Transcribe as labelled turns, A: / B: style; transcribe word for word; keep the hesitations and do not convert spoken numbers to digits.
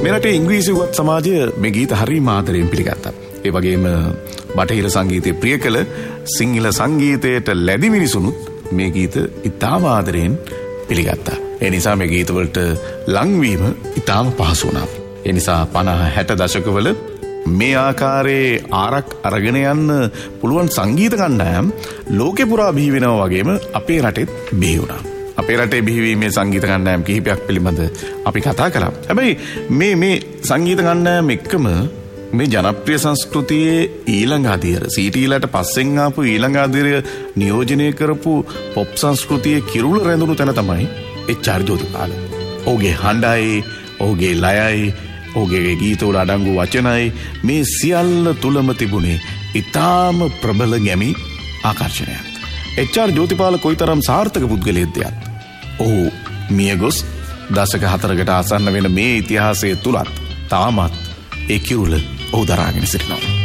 A: මේ රටේ ඉංග්‍රීසි උගත් සමාජය මේ ගීත හරිම ආදරයෙන් පිළිගත්තා. ඒ වගේම බටහිර සංගීතය ප්‍රිය කළ සිංහල සංගීතයට ලැබි මිනිසුනුත් මේ ගීත ඉතාම ආදරයෙන් පිළිගත්තා. ඒ නිසා මේ ගීතවලට ලංවීම ඉතාම පහසු වුණා. ඒ නිසා පනහ හැට දශකවල මේ ආකාරයේ ආරක් අරගෙන යන්න පුළුවන් සංගීත කණ්ඩායම් ලෝකෙ පුරා බිහි වෙනවා වගේම අපේ රටෙත් බිහි වුණා. අපේ රටේ බිහිවීමේ සංගීත කණ්ඩායම් කිහිපයක් පිළිබඳ අපි කතා කළා. හැබැයි මේ මේ සංගීත කණ්ඩායම් එක්කම මේ ජනප්‍රිය සංස්කෘතියේ ඊළඟ අදියර සීටීලට පස්සෙන් ආපු ඊළඟ අදියර නියෝජනය කරපු පොප් සංස්කෘතියේ කිරුළ රැඳුණු තැන තමයි එච්.ආර්. ජෝතිපාල. ඔහුගේ හඬයි, ඔහුගේ ලයයි, ඔහුගේ ගීතවල අඩංගු වචනයි මේ සියල්ල තුලම තිබුණේ ඉතාම ප්‍රබල ගැමි ආකර්ෂණයක්. එච්.ආර්. ජෝතිපාල කොයිතරම් සාර්ථක පුද්ගලයෙක්ද යත්. ඔහු මියගොස් දශක හතරකට ආසන්න වෙන මේ ඉතිහාසය තුලත් තාමත් ඒ කිරුළ ඔහු දරාගෙන සිටිනවා.